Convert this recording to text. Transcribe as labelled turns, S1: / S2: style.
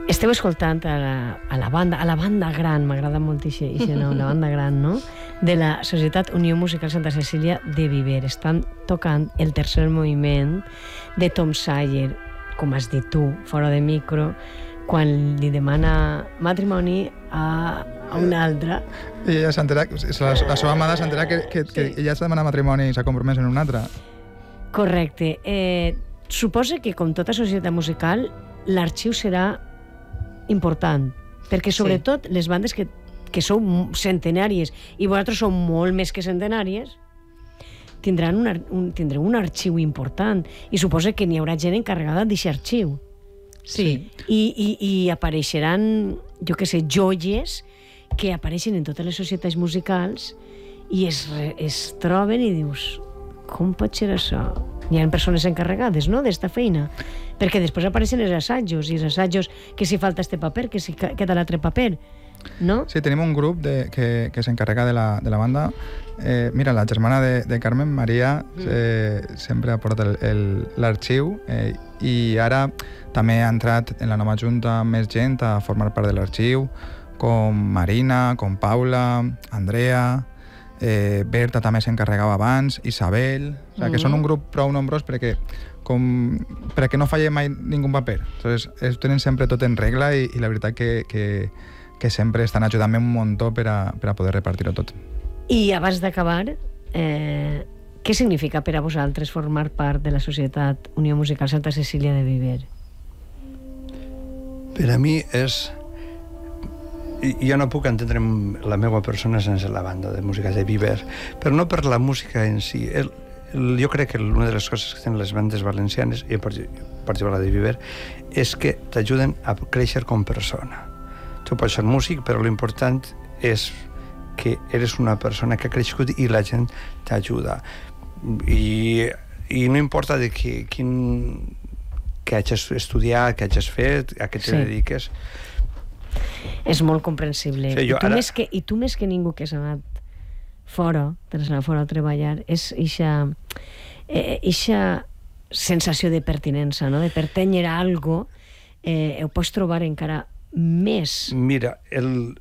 S1: Esteu escoltant a la banda gran, m'agrada molt aquest nom, la banda gran, no?, de la Societat Unió Musical Santa Cecília de Viver. Estan tocant el tercer moviment de Tom Sawyer, com has dit tu, fora de micro, quan li demana matrimoni a una altra.
S2: I ella s'entera, la seva amada s'entera que ella s'ha demanat matrimoni i s'ha compromès en una altra.
S1: Correcte. Suposa que, com tota societat musical, l'arxiu serà important, perquè sobretot les bandes que sou centenàries i vosaltres sou molt més que centenàries, tindreu un arxiu important i suposa que n'hi haurà gent encarregada d'aquest arxiu.
S3: Sí.
S1: I apareixeran, jo què sé, joies que apareixen en totes les societats musicals i es troben i dius, com pot ser això? Hi ha persones encarregades, no?, d'esta feina. Perquè després apareixen els assajos, i els assajos que si falta este paper, que si queda l'altre paper, no?
S2: Sí, tenim un grup que s'encarrega de la banda. Mira, la germana de Carmen, Maria, sempre ha portat l'arxiu i ara també ha entrat en la nova junta més gent a formar part de l'arxiu, com Marina, com Paula, Andrea, Berta també s'encarregava abans, Isabel, o sigui, que són un grup prou nombrós perquè no falli mai ningú paper. Entonces, tenen sempre tot en regla i la veritat que sempre estan ajudant-me un muntó per a poder repartir-ho tot.
S1: I abans d'acabar, què significa per a vosaltres formar part de la Societat Unió Musical Santa Cecília de Viver?
S3: Per a mi és... Jo no puc entendre la meva persona sense la banda de música de Viver, però no per la música en si. Jo crec que una de les coses que tenen les bandes valencianes, i en particular la de Viver, és que t'ajuden a créixer com persona. Tu pots ser músic, però l'important és que eres una persona que ha crescut i la gent t'ajuda. I no importa de que hagis estudiat, que hagis fet, a què te dediques.
S1: És molt comprensible.
S3: Sí,
S1: I tu més que ningú que s'ha anat fora, a treballar, és eixa sensació de pertinença, no?, de pertànyer a algo, ho pots trobar encara més.
S3: Mira,